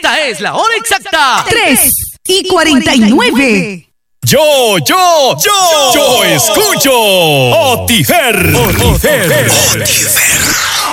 Esta es la hora exacta. 3:49. Yo escucho Otifer.